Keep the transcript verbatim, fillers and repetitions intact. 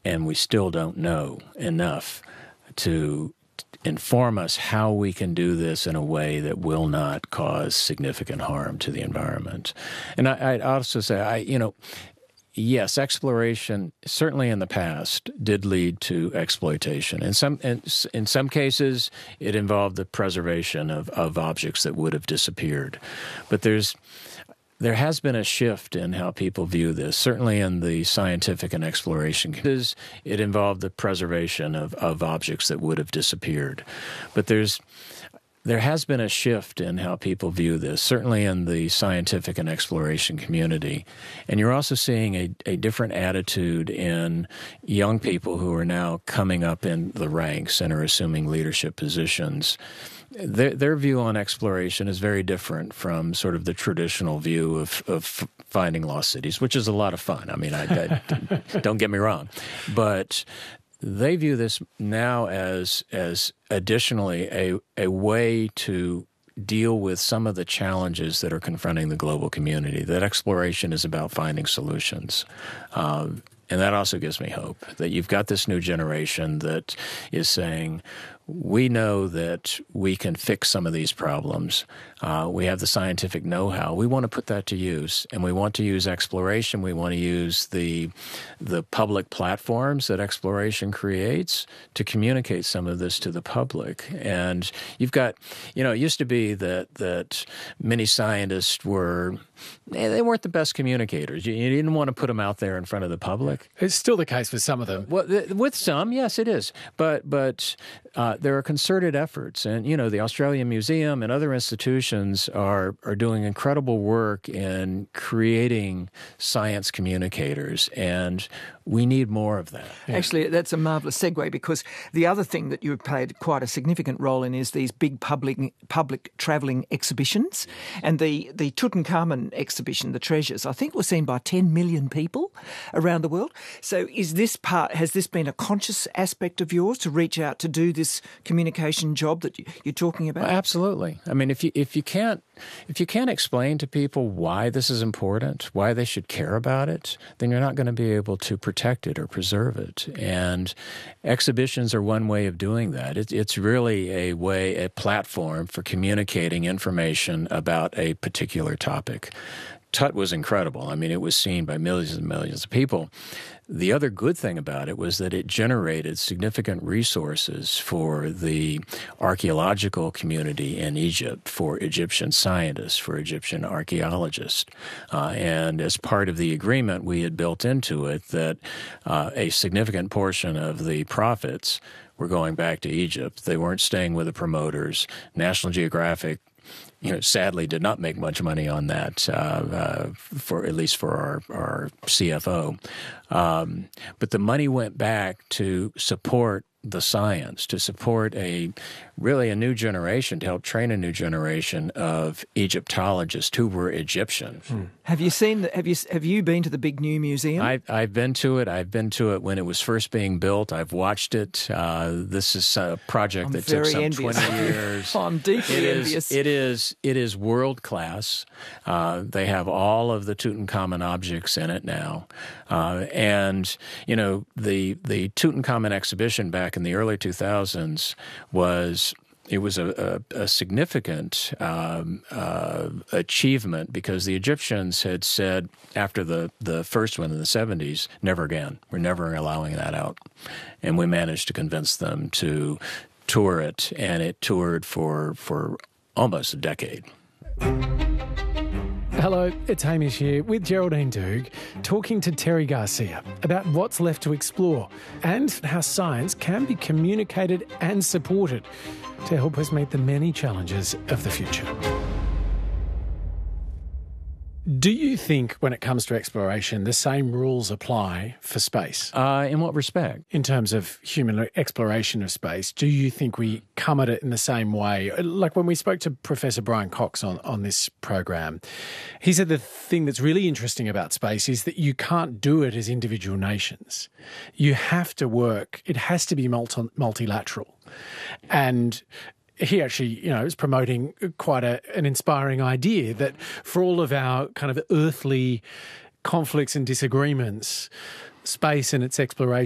and we still don't know enough to inform us how we can do this in a way that will not cause significant harm to the environment. And I, I'd also say, I, you know, yes, exploration certainly in the past did lead to exploitation. In some in, in some cases, it involved the preservation of, of objects that would have disappeared. But there's there has been a shift in how people view this, certainly in the scientific and exploration. It involved the preservation of, of objects that would have disappeared. But there's There has been a shift in how people view this, certainly in the scientific and exploration community. And you're also seeing a, a different attitude in young people who are now coming up in the ranks and are assuming leadership positions. Their, their view on exploration is very different from sort of the traditional view of, of finding lost cities, which is a lot of fun. I mean, I, I, don't get me wrong. But they view this now as as additionally a a way to deal with some of the challenges that are confronting the global community. That exploration is about finding solutions. Um, and that also gives me hope that you've got this new generation that is saying, we know that we can fix some of these problems. Uh, we have the scientific know-how. We want to put that to use, and we want to use exploration. We want to use the the public platforms that exploration creates to communicate some of this to the public. And you've got, you know, it used to be that that many scientists were, they weren't the best communicators. You, you didn't want to put them out there in front of the public. It's still the case with some of them. Well, with some, yes, it is. But but uh, there are concerted efforts, and you know, the Australian Museum and other institutions are are doing incredible work in creating science communicators, and we need more of that. Yeah. Actually, that's a marvellous segue, because the other thing that you've played quite a significant role in is these big public public travelling exhibitions, and the the Tutankhamun exhibition, The Treasures, I think was seen by ten million people around the world. So, is this part? Has this been a conscious aspect of yours to reach out to do this communication job that you're talking about? Well, absolutely. I mean, if you if you can't if you can't explain to people why this is important, why they should care about it, then you're not going to be able to protect it or preserve it. And exhibitions are one way of doing that. It, it's really a way, a platform for communicating information about a particular topic. Tut was incredible. I mean, it was seen by millions and millions of people. The other good thing about it was that it generated significant resources for the archaeological community in Egypt, for Egyptian scientists, for Egyptian archaeologists. Uh, and as part of the agreement, we had built into it that uh, a significant portion of the profits were going back to Egypt. They weren't staying with the promoters. National Geographic, you know, sadly did not make much money on that, uh, uh, for at least for our, our C F O. Um, but the money went back to support the science, to support a really a new generation, to help train a new generation of Egyptologists who were Egyptian. Hmm. Have you seen? The, have you have you been to the big new museum? I've, I've been to it. I've been to it when it was first being built. I've watched it. Uh, this is a project I'm that took some envious. twenty years. oh, I'm deeply it envious. Is, it is it is world class. Uh, they have all of the Tutankhamun objects in it now, uh, and you know the the Tutankhamun exhibition back in the early two thousands was. It was a, a, a significant um, uh, achievement because the Egyptians had said after the, the first one in the seventies, never again. We're never allowing that out. And we managed to convince them to tour it, and it toured for, for almost a decade. Hello, it's Hamish here with Geraldine Doogue, talking to Terry Garcia about what's left to explore and how science can be communicated and supported to help us meet the many challenges of the future. Do you think, when it comes to exploration, the same rules apply for space? Uh, in what respect? In terms of human exploration of space, do you think we come at it in the same way? Like when we spoke to Professor Brian Cox on, on this program, he said the thing that's really interesting about space is that you can't do it as individual nations. You have to work, it has to be multi- multilateral. And he actually, you know, is promoting quite a, an inspiring idea that for all of our kind of earthly conflicts and disagreements, space and its exploration